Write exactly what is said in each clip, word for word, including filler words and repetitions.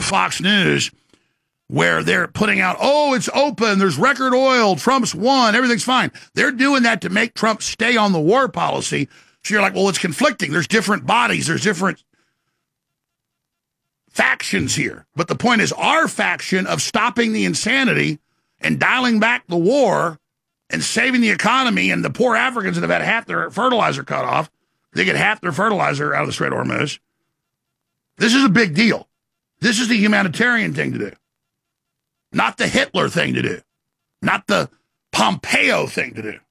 Fox News where they're putting out, oh, it's open, there's record oil, Trump's won, everything's fine. They're doing that to make Trump stay on the war policy. So you're like, well, it's conflicting. There's different bodies. There's different factions here. But the point is, our faction of stopping the insanity and dialing back the war and saving the economy and the poor Africans that have had half their fertilizer cut off, they get half their fertilizer out of the Strait of Hormuz. This is a big deal. This is the humanitarian thing to do, not the Hitler thing to do, not the Pompeo thing to do.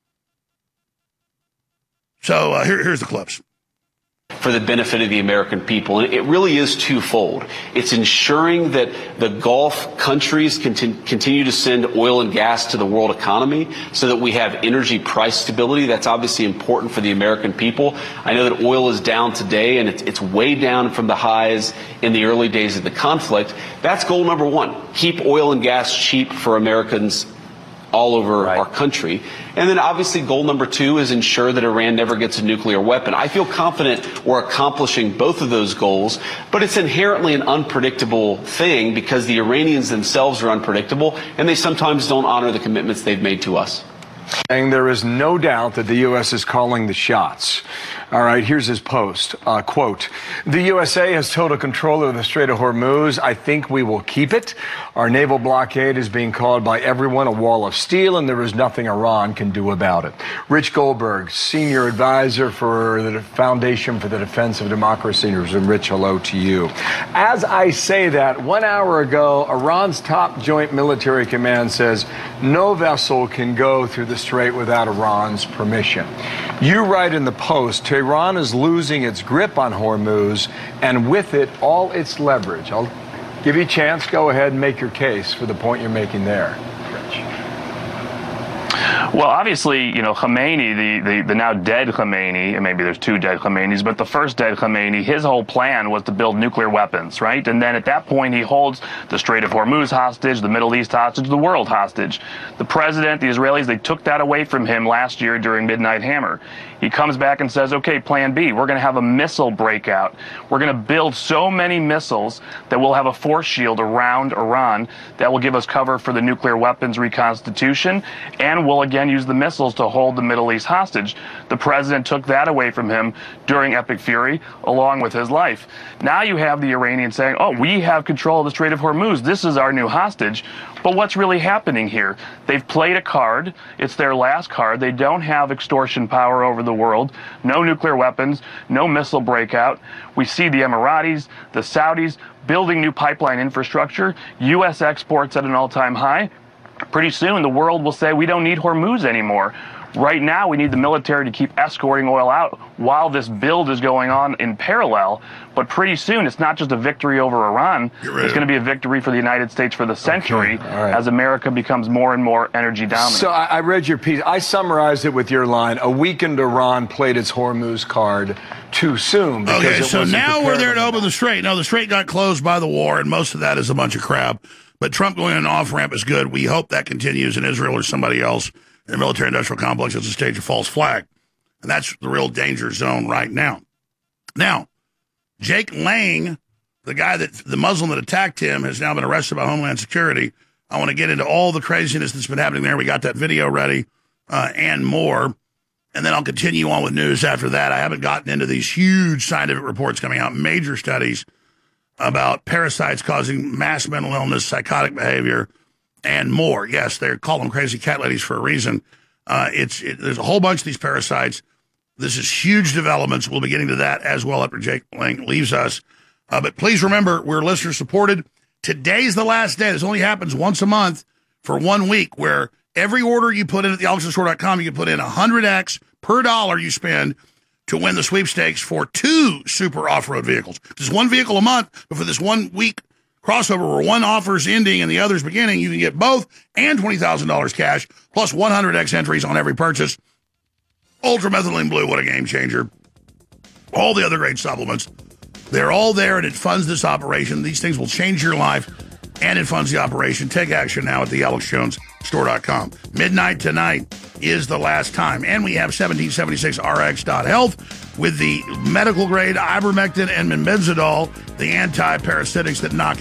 So uh, here, here's the clips. For the benefit of the American people. And it really is twofold. It's ensuring that the Gulf countries conti- continue to send oil and gas to the world economy so that we have energy price stability. That's obviously important for the American people. I know that oil is down today, and it's, it's way down from the highs in the early days of the conflict. That's goal number one. Keep oil and gas cheap for Americans all over right. our country. And then obviously goal number two is ensure that Iran never gets a nuclear weapon. I feel confident we're accomplishing both of those goals, but it's inherently an unpredictable thing because the Iranians themselves are unpredictable and they sometimes don't honor the commitments they've made to us. Saying there is no doubt that the U S is calling the shots. All right, here's his post. Uh, quote, the U S A has total control of the Strait of Hormuz. I think we will keep it. Our naval blockade is being called by everyone a wall of steel, and there is nothing Iran can do about it. Rich Goldberg, senior advisor for the Foundation for the Defense of Democracy. And Rich, hello to you. As I say that, one hour ago, Iran's top joint military command says no vessel can go through the strait without Iran's permission. You write in the post, Tehran is losing its grip on Hormuz, and with it, all its leverage. I'll give you a chance. Go ahead and make your case for the point you're making there. Well, obviously, you know, Khamenei, the, the, the now dead Khamenei, and maybe there's two dead Khomeinis, but the first dead Khamenei, his whole plan was to build nuclear weapons, right? And then at that point, he holds the Strait of Hormuz hostage, the Middle East hostage, the world hostage. The president, the Israelis, they took that away from him last year during Midnight Hammer. He comes back and says, okay, plan B, we're going to have a missile breakout. We're going to build so many missiles that we'll have a force shield around Iran that will give us cover for the nuclear weapons reconstitution, and we'll again use the missiles to hold the Middle East hostage. The president took that away from him during Epic Fury, along with his life. Now you have the Iranians saying, oh, we have control of the Strait of Hormuz. This is our new hostage. But what's really happening here? They've played a card. It's their last card. They don't have extortion power over the world. No nuclear weapons, no missile breakout. We see the Emiratis, the Saudis building new pipeline infrastructure, U S exports at an all-time high. Pretty soon the world will say we don't need Hormuz anymore. Right now, we need the military to keep escorting oil out while this build is going on in parallel. But pretty soon, it's not just a victory over Iran. It's going to be a victory for the United States for the century okay. right. as America becomes more and more energy dominant. So I, I read your piece. I summarized it with your line, a weakened Iran played its Hormuz card too soon. Okay, so now we're there to open the strait. Now, the strait got closed by the war, and most of that is a bunch of crap. But Trump going on an off-ramp is good. We hope that continues in Israel or somebody else. The military-industrial complex is a stage of false flag. And that's the real danger zone right now. Now, Jake Lang, the guy that, the Muslim that attacked him, has now been arrested by Homeland Security. I want to get into all the craziness that's been happening there. We got that video ready uh, and more. And then I'll continue on with news after that. I haven't gotten into these huge scientific reports coming out, major studies about parasites causing mass mental illness, psychotic behavior, and more. Yes, they call them crazy cat ladies for a reason. Uh, it's it, there's a whole bunch of these parasites. This is huge developments. We'll be getting to that as well after Jake Lang leaves us. Uh, but please remember, we're listener supported. Today's the last day. This only happens once a month for one week, where every order you put in at the alex store dot com, you can put in one hundred x per dollar you spend to win the sweepstakes for two super off-road vehicles. Just one vehicle a month, but for this one week crossover where one offer's ending and the other's beginning, you can get both and twenty thousand dollars cash plus one hundred x entries on every purchase. Ultramethylene Blue, what a game changer. All the other great supplements. They're all there, and it funds this operation. These things will change your life, and it funds the operation. Take action now at the alex jones store dot com. Midnight tonight is the last time. And we have seventeen seventy-six R X dot health with the medical-grade ivermectin and methimazole, the anti-parasitics that knock